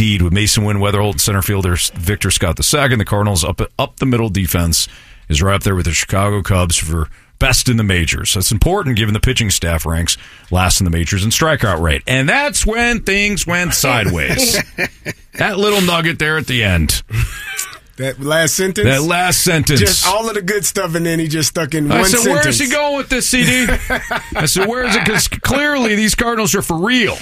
indeed. With Mason Wynn, Weatherholt, and center fielder Victor Scott II, the Cardinals up the middle defense is right up there with the Chicago Cubs for best in the majors. That's important given the pitching staff ranks last in the majors in strikeout rate. And that's when things went sideways. That little nugget there at the end. That last sentence? Just all of the good stuff, and then he just stuck in one sentence. I said, where is he going with this, CD? I said, where is it? Because clearly these Cardinals are for real.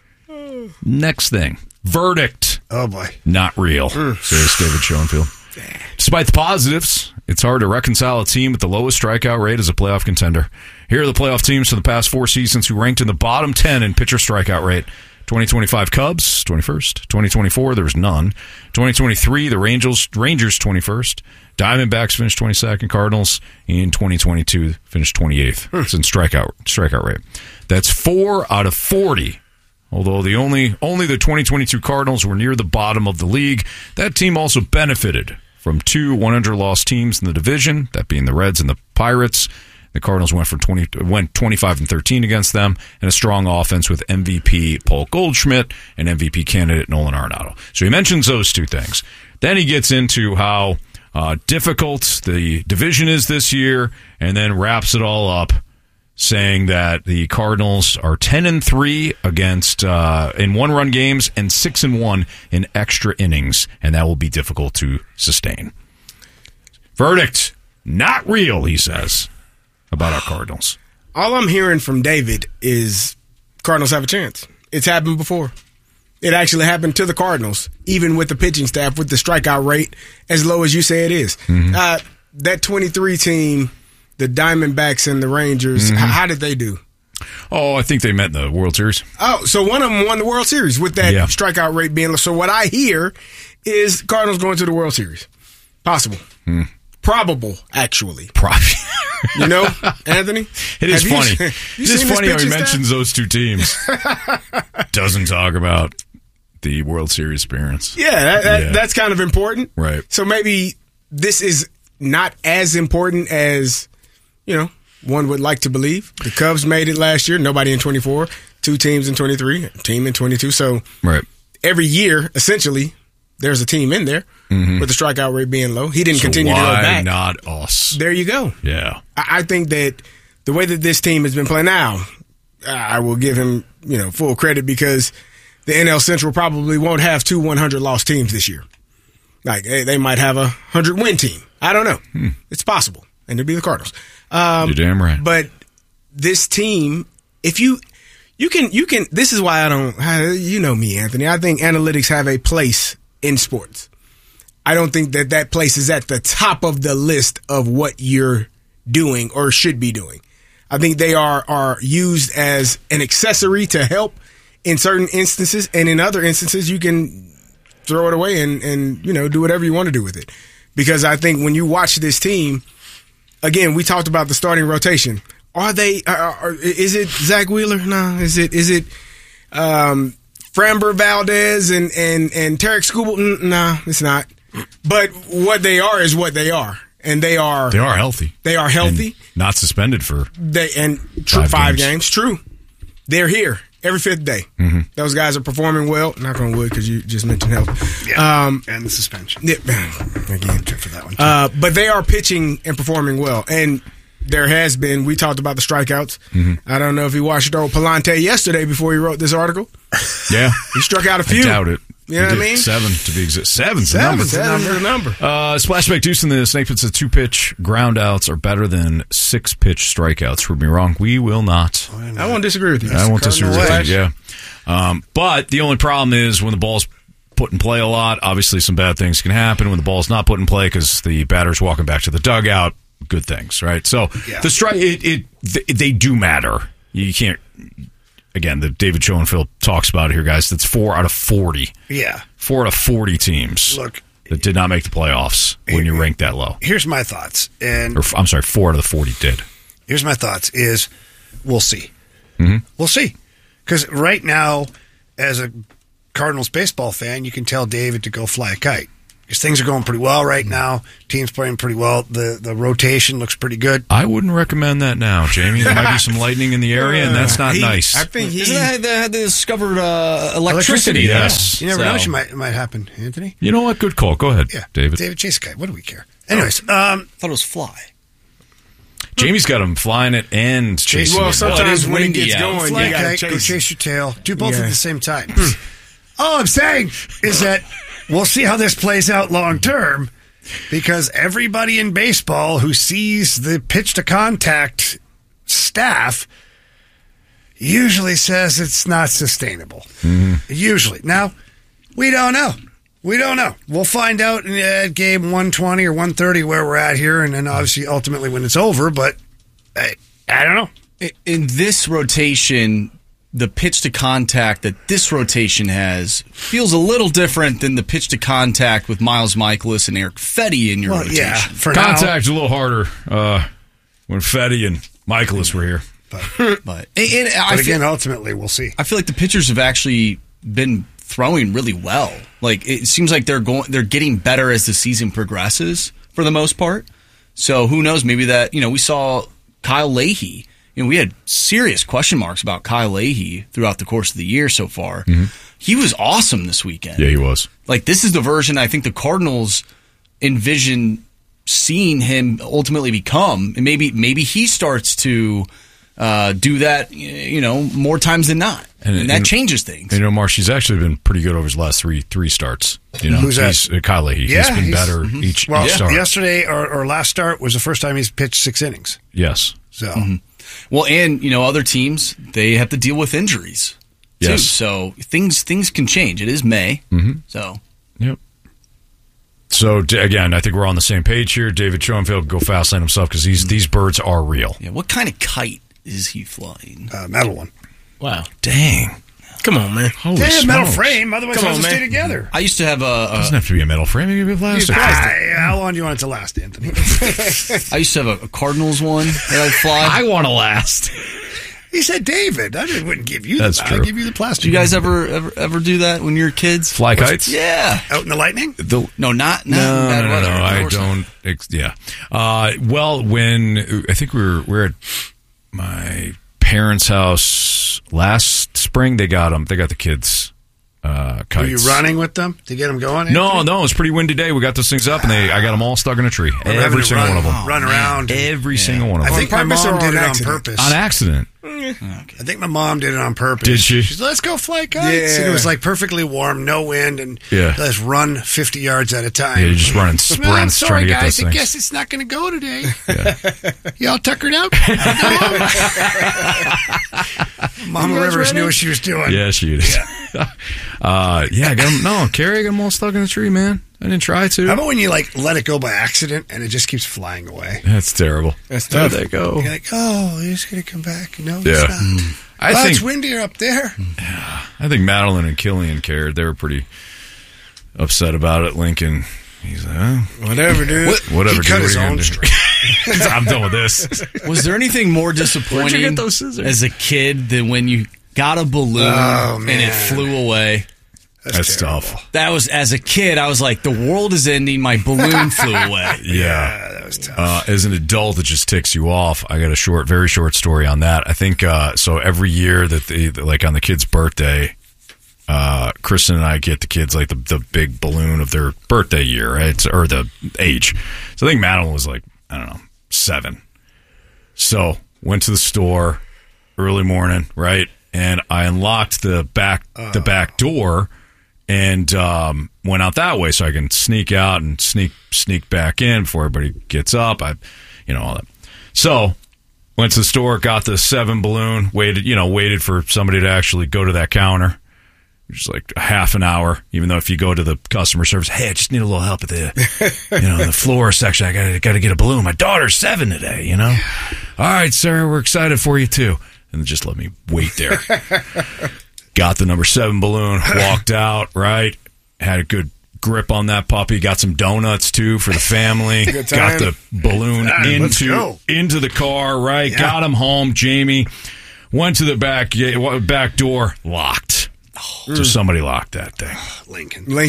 Next thing. Verdict. Oh, boy. Not real, says David Schoenfield. Despite the positives, it's hard to reconcile a team with the lowest strikeout rate as a playoff contender. Here are the playoff teams from the past 4 seasons who ranked in the bottom 10 in pitcher strikeout rate. 2025 Cubs, 21st. 2024, there was none. 2023, the Rangers 21st. Diamondbacks finished 22nd. Cardinals in 2022 finished 28th. It's in strikeout rate. That's 4 out of 40. Although the only the 2022 Cardinals were near the bottom of the league, that team also benefited from 2 100-loss teams in the division, that being the Reds and the Pirates. The Cardinals went 25-13 against them, and a strong offense with MVP Paul Goldschmidt and MVP candidate Nolan Arenado. So he mentions those 2 things. Then he gets into how difficult the division is this year, and then wraps it all up saying that the Cardinals are 10-3 against in one-run games and 6-1 in extra innings, and that will be difficult to sustain. Verdict: not real, he says, about our Cardinals. All I'm hearing from David is Cardinals have a chance. It's happened before. It actually happened to the Cardinals, even with the pitching staff, with the strikeout rate as low as you say it is. Mm-hmm. That 23 team, the Diamondbacks and the Rangers, how did they do? Oh, I think they met in the World Series. Oh, so one of them won the World Series with that strikeout rate being low. So what I hear is Cardinals going to the World Series. Possible. Probable, actually. You know, Anthony? It is funny. It is funny how he mentions those 2 teams. Doesn't talk about the World Series appearance. Yeah, that's kind of important. Right. So maybe this is not as important as, one would like to believe. The Cubs made it last year. Nobody in 24. 2 teams in 23. A team in 22. So every year, essentially, there's a team in there with the strikeout rate being low. He didn't continue to go back. Why not us? There you go. Yeah. I think that the way that this team has been playing now, I will give him, full credit because the NL Central probably won't have 2 100-loss teams this year. Like, they might have a 100-win team. I don't know. It's possible. And it'll be the Cardinals. You're damn right. But this team, if you can, this is why I don't, you know me, Anthony. I think analytics have a place in sports. I don't think that place is at the top of the list of what you're doing or should be doing. I think they are used as an accessory to help in certain instances, and in other instances you can throw it away and do whatever you want to do with it. Because I think when you watch this team, again, we talked about the starting rotation. Are they? Is it Zach Wheeler? No. Is it Framber Valdez and Tarek Skubal? No, it's not. But what they are is what they are, and they are healthy. They are healthy, and not suspended for 5 games. True, they're here every 5th day. Mm-hmm. Those guys are performing well. Knock on wood, because you just mentioned health. Yeah, and the suspension. Yeah, again, for that one too. But they are pitching and performing well, and there has been. We talked about the strikeouts. Mm-hmm. I don't know if you watched old Palante yesterday before he wrote this article. Yeah, he struck out a few. I doubt it. You know what I mean? 7 to be exact. Seven's the number. Splashback Deuce in the Snake Pit says 2-pitch ground outs are better than 6-pitch strikeouts. Prove me wrong. We will not. I won't disagree with you. I won't disagree with you. Yeah. But the only problem is when the ball's put in play a lot, obviously some bad things can happen. When the ball's not put in play because the batter's walking back to the dugout, good things, right? So the strike, they do matter. You can't. Again, the David Schoenfield talks about it here, guys. That's 4 out of 40. Yeah. 4 out of 40 teams that did not make the playoffs when you rank that low. Here's my thoughts. 4 out of the 40 did. Here's my thoughts is we'll see. Mm-hmm. We'll see. Because right now, as a Cardinals baseball fan, you can tell David to go fly a kite. Because things are going pretty well right now. Team's playing pretty well. The rotation looks pretty good. I wouldn't recommend that now, Jamie. There might be some lightning in the area, and that's not nice. I think Isn't that they discovered electricity? Yes. You never know. It might happen, Anthony. You know what? Good call. Go ahead, Yeah. David. David Chase guy. What do we care? Anyways, thought it was fly. Jamie's got him flying it and chasing Well, it. sometimes when it windy gets out. going, fly you gotta kite, go chase your tail. Do both Yeah. at the same time. All I'm saying is that we'll see how this plays out long term, because everybody in baseball who sees the pitch to contact staff usually says it's not sustainable. Usually. Now, we don't know. We'll find out at game 120 or 130 where we're at here, and then obviously ultimately when it's over, but I don't know. In this rotation, the pitch to contact that this rotation has feels a little different than the pitch to contact with Miles Michaelis and Eric Fetty in your rotation. Yeah, for Contact's a little harder when Fetty and Michaelis were here. But again, ultimately, we'll see. I feel like the pitchers have actually been throwing really well. Like it seems like they're getting better as the season progresses for the most part. So who knows? Maybe that we saw Kyle Leahy. We had serious question marks about Kyle Leahy throughout the course of the year so far. Mm-hmm. He was awesome this weekend. Yeah, he was. Like this is the version I think the Cardinals envision seeing him ultimately become, and maybe he starts to do that, more times than not, and that changes things. Marsh, he's actually been pretty good over his last three starts. Who's that? Kyle Leahy. Yeah, he's been better each start. Yesterday or last start was the first time he's pitched 6 innings. Yes. So, well, and other teams, they have to deal with injuries too. Yes. So things can change. It is May, so yep. So again, I think we're on the same page here. David Schoenfield go fast lane himself because these birds are real. Yeah. What kind of kite is he flying? Metal one. Wow. Dang. Come on, man. Holy Metal smokes. frame. Otherwise, Come it on, has to stay man. together. I used to have Doesn't have to be a metal frame. It can be plastic. How long do you want it to last, Anthony? I used to have a Cardinals one that I'd fly. I want to last. He said, David. I wouldn't give you That's the true. I'd give you the plastic. Did you guys ever do that when you were kids? Fly kites? Yeah. out in the lightning? No, not No, bad weather. I Of course not. don't. Yeah. Well, when I think we were at my parents' house last spring, they got them. They got the kids kites. Were you running with them to get them going? No, it was a pretty windy day. We got those things up, and I got them all stuck in a tree. We're having Every to single run, one of them. Run around. Every single one of I them. think my purpose or mom on did it on accident? purpose. On accident. I think my mom did it on purpose. Did she? She said, let's go fly kites. Yeah. And it was like perfectly warm, no wind, and Yeah. let's run 50 yards at a time. Yeah, you're just running Well, sprints sorry, trying to get guys, those I things. guess it's not going to go today. Y'all tuckered out? Mama Rivers knew what she was doing. Yeah, she did. I got them. No, Carrie, I got them all stuck in the tree, man. I didn't try to. How about when you let it go by accident and it just keeps flying away? That's terrible. That's How'd tough. they go? You're like, oh, he's going to come back. No, Yeah. it's not. I It's think windier up there. I think Madeline and Killian cared. They were pretty upset about it. Lincoln, he's like, Whatever, dude. whatever. He cut dude, his what are you own gonna do? string. I'm done with this. Was there anything more disappointing get those scissors? as a kid than when you got a balloon and it man. flew away? That's terrible. tough. That was, as a kid, I was like, the world is ending. My balloon flew away. Yeah. That was tough. As an adult, it just ticks you off. I got a very short story on that. I think so. Every year that they, like on the kid's birthday, Kristen and I get the kids like the big balloon of their birthday year, right? Or the age. So I think Madeline was like, I don't know, 7. So went to the store early morning, right? And I unlocked the back door and went out that way so I can sneak out and sneak back in before everybody gets up. All that. So went to the store, got the 7 balloon, waited for somebody to actually go to that counter. Just like a half an hour, even though if you go to the customer service, hey, I just need a little help at the, the floor section. I got to get a balloon. My daughter's 7 today, All right, sir, we're excited for you too. And just let me wait there. Got the number 7 balloon, walked out, right? Had a good grip on that puppy. Got some donuts too for the family. Good time. Got the balloon Let's go. into the car, right? Yeah. Got him home. Jamie went to the back door, locked. So somebody locked that thing. Lincoln. Lincoln.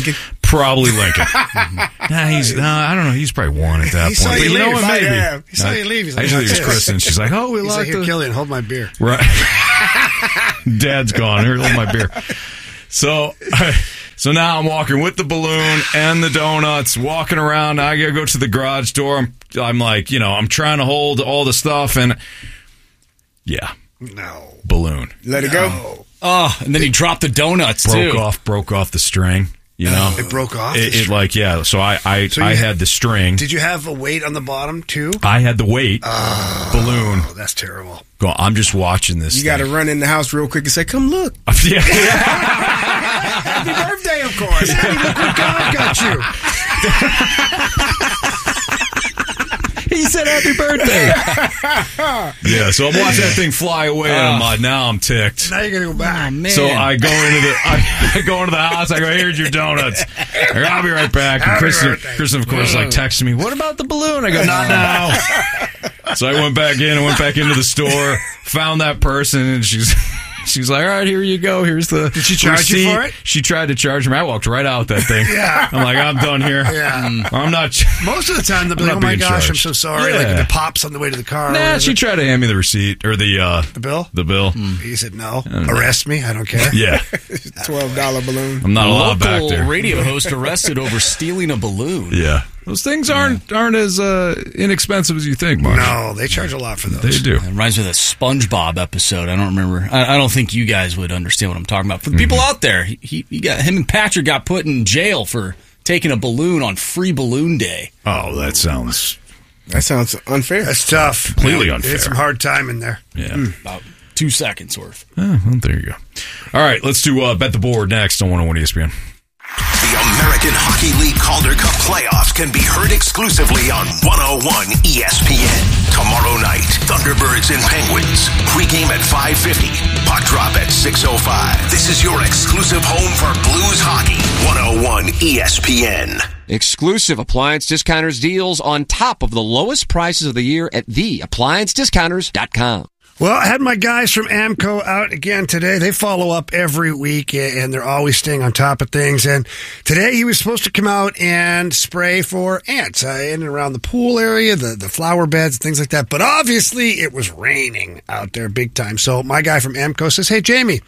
Probably Lincoln. I don't know. He's probably one at that point. saw But you you know leave. what? Maybe. Yeah. He saw you leave. He's like, Actually, it was "That's it." Kristen. She's like, "Oh, we He's like, locked "Here, the Killian, hold my beer." right." Dad's gone. Here, hold my beer. So now I'm walking with the balloon and the donuts, walking around. I gotta go to the garage door. I'm like, I'm trying to hold all the stuff, and No. balloon Let it go. Oh, and then he dropped the donuts too. broke off the string. It broke off. So I had the string. Did you have a weight on the bottom too? I had the weight balloon. Oh, that's terrible. I'm just watching this. You got to run in the house real quick and say, "Come look." Yeah. Happy birthday, of course. Look what God got you. He said happy birthday. Yeah, so I'm watching that thing fly away, and I'm like, now I'm ticked. Now you're gonna go back. Oh, man. So I go into the house. I go, "Here's your donuts." I go, "I'll be right back." And Kristen, of course, like texting me, "What about the balloon?" I go, "Not now." So I went back into the store, found that person, and she's like, "All right, here you go. Here's the." Did she charge you for it? She tried to charge me. I walked right out that thing. Yeah. I'm like, I'm done here. Yeah. I'm not. Most of the time, they'll be like, I'm "Oh not my being gosh, I'm charged." so sorry." Yeah. Like the pops on the way to the car. or Nah, whatever. she tried to hand me the receipt or the bill. The bill. He said, "No, arrest me. I don't care." Yeah, $12 balloon. I'm not allowed back Local there. radio host arrested over stealing a balloon. Yeah, those things aren't as inexpensive as you think, Mark. No, they charge a lot for those. They do. It reminds me of the SpongeBob episode. I don't remember. I don't think you guys would understand what I'm talking about. For the people out there, him and Patrick got put in jail for taking a balloon on Free Balloon Day. Oh, that sounds unfair. That's tough. Completely Yeah, unfair. It's some hard time in there. yeah. About 2 seconds worth. Oh, well, there you go. All right, let's do Bet the Board next on 101 ESPN. The American Hockey League Calder Cup playoffs can be heard exclusively on 101 ESPN. Tomorrow night, Thunderbirds and Penguins. Pre-game at 5:50. Puck drop at 6:05. This is your exclusive home for Blues hockey. 101 ESPN. Exclusive appliance discounters deals on top of the lowest prices of the year at theappliancediscounters.com. Well, I had my guys from AMCO out again today. They follow up every week, and they're always staying on top of things. And today he was supposed to come out and spray for ants in and around the pool area, the flower beds, things like that. But obviously it was raining out there big time. So my guy from AMCO says, "Hey, Jamie,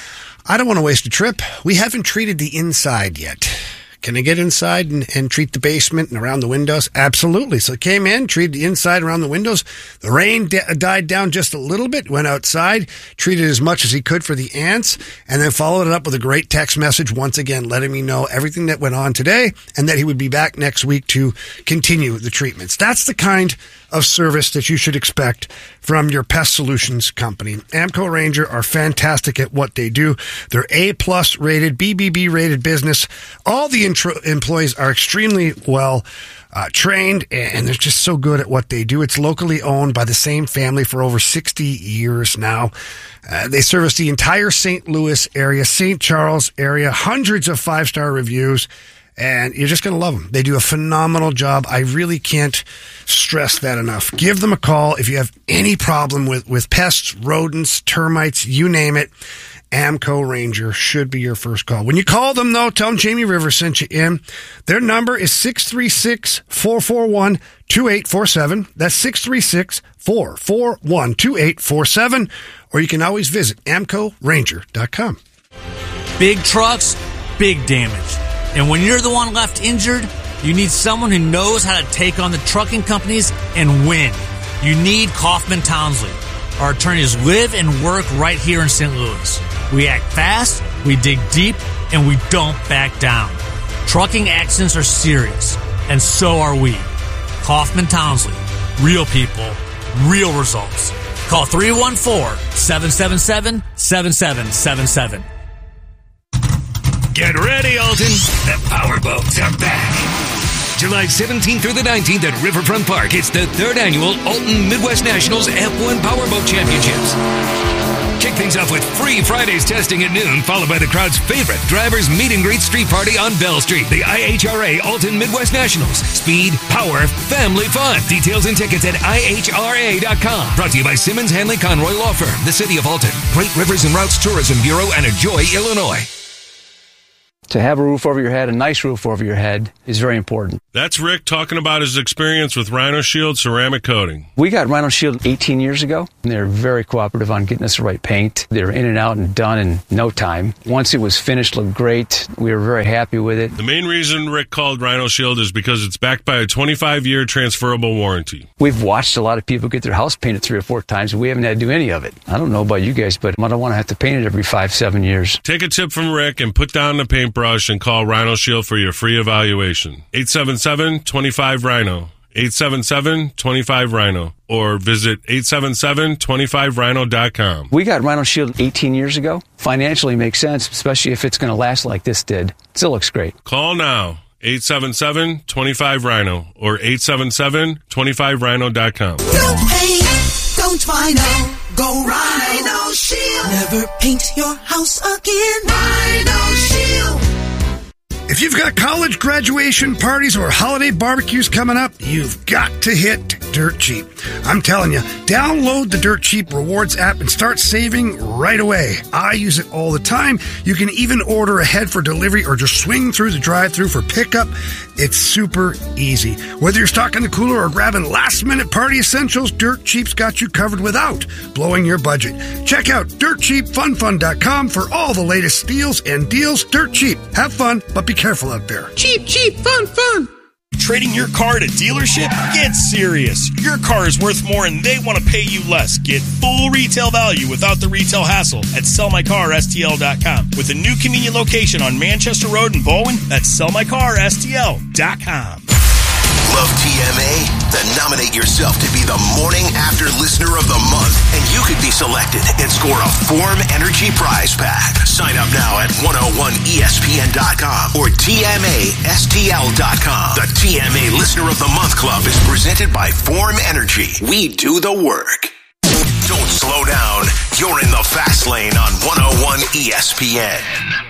I don't want to waste a trip. We haven't treated the inside yet. Can I get inside and treat the basement and around the windows?" Absolutely. So I came in, treated the inside around the windows. The rain died down just a little bit, went outside, treated as much as he could for the ants, and then followed it up with a great text message once again letting me know everything that went on today and that he would be back next week to continue the treatments. That's the kind of service that you should expect from your pest solutions company. AMCO Ranger are fantastic at what they do. They're A+ rated, BBB rated business. All the employees are extremely well trained, and they're just so good at what they do. It's locally owned by the same family for over 60 years now. They service the entire St. Louis area, St. Charles area, hundreds of 5-star reviews, and you're just going to love them. They do a phenomenal job. I really can't stress that enough. Give them a call if you have any problem with pests, rodents, termites, you name it. AMCO Ranger should be your first call. When you call them, though, tell them Jamie Rivers sent you in. Their number is 636-441-2847. That's 636-441-2847. Or you can always visit AMCORanger.com. Big trucks, big damage. And when you're the one left injured, you need someone who knows how to take on the trucking companies and win. You need Kaufman Townsley. Our attorneys live and work right here in St. Louis. We act fast, we dig deep, and we don't back down. Trucking accidents are serious, and so are we. Kaufman Townsley. Real people, real results. Call 314-777-7777. Get ready, Alton. The powerboats are back. July 17th through the 19th at Riverfront Park. It's the 3rd annual Alton Midwest Nationals F1 Powerboat Championships. Kick things off with free Fridays testing at noon, followed by the crowd's favorite drivers meet and greet street party on Bell Street. The IHRA Alton Midwest Nationals. Speed, power, family fun. Details and tickets at IHRA.com. Brought to you by Simmons Hanley Conroy Law Firm, the City of Alton, Great Rivers and Routes Tourism Bureau, and Ajoy, Illinois. To have a roof over your head, a nice roof over your head, is very important. That's Rick talking about his experience with Rhino Shield ceramic coating. We got Rhino Shield 18 years ago, and they're very cooperative on getting us the right paint. They're in and out and done in no time. Once it was finished, looked great. We were very happy with it. The main reason Rick called Rhino Shield is because it's backed by a 25-year transferable warranty. We've watched a lot of people get their house painted 3 or 4 times, and we haven't had to do any of it. I don't know about you guys, but I don't want to have to paint it every 5-7 years. Take a tip from Rick and put down the paintbrush and call Rhino Shield for your free evaluation. 877-25-RHINO. 877-25-RHINO. Or visit 877-25rhino.com. We got Rhino Shield 18 years ago. Financially makes sense, especially if it's going to last like this did. Still looks great. Call now. 877-25-RHINO or 877-25rhino.com. No paint, don't Rhino. Go Rhino Shield. Never paint your house again. Rhino Shield. If you've got college graduation parties or holiday barbecues coming up, you've got to hit Dirt Cheap. I'm telling you, download the Dirt Cheap Rewards app and start saving right away. I use it all the time. You can even order ahead for delivery or just swing through the drive-thru for pickup. It's super easy. Whether you're stocking the cooler or grabbing last-minute party essentials, Dirt Cheap's got you covered without blowing your budget. Check out DirtCheapFunFun.com for all the latest deals and deals. Dirt Cheap. Have fun, but be careful out there. Cheap, cheap, fun, fun. Trading your car at a dealership? Get serious. Your car is worth more and they want to pay you less. Get full retail value without the retail hassle at sellmycarstl.com. With a new convenient location on Manchester Road in Bowen, that's sellmycarstl.com. Love TMA? Then nominate yourself to be the Morning After Listener of the Month, and you could be selected and score a Form Energy prize pack. Sign up now at 101ESPN.com or TMASTL.com. The TMA Listener of the Month Club is presented by Form Energy. We do the work. Don't slow down. You're in the fast lane on 101 ESPN.